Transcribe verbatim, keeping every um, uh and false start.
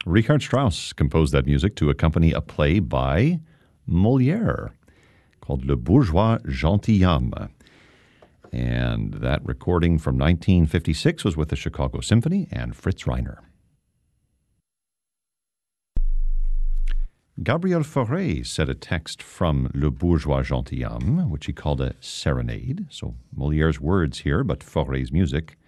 Richard Strauss composed that music to accompany a play by Molière called Le Bourgeois Gentilhomme. And that recording from nineteen fifty-six was with the Chicago Symphony and Fritz Reiner. Gabriel Fauré said a text from Le Bourgeois Gentilhomme, which he called a serenade. So Molière's words here, but Fauré's music.